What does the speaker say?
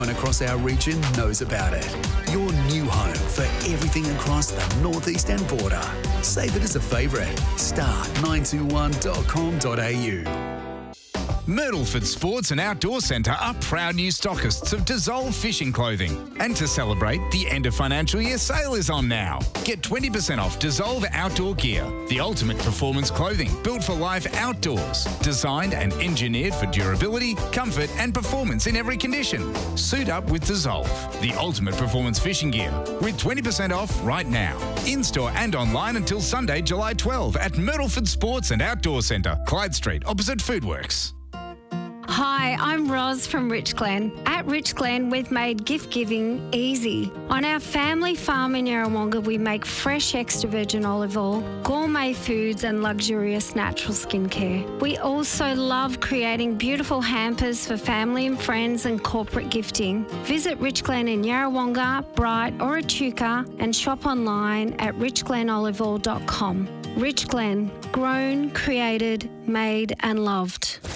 across our region knows about it. Your new home for everything across the northeastern border. Save it as a favourite. Star921.com.au. Myrtleford Sports and Outdoor Centre are proud new stockists of Dissolve fishing clothing. And to celebrate, the end of financial year sale is on now. Get 20% off Dissolve outdoor gear, the ultimate performance clothing built for life outdoors. Designed and engineered for durability, comfort and performance in every condition. Suit up with Dissolve, the ultimate performance fishing gear, with 20% off right now. In-store and online until Sunday, July 12 at Myrtleford Sports and Outdoor Centre, Clyde Street, opposite Foodworks. Hi, I'm Roz from Rich Glen. At Rich Glen, we've made gift giving easy. On our family farm in Yarrawonga, we make fresh extra virgin olive oil, gourmet foods and luxurious natural skincare. We also love creating beautiful hampers for family and friends and corporate gifting. Visit Rich Glen in Yarrawonga, Bright or Echuca and shop online at richglenoliveoil.com. Rich Glen, grown, created, made and loved.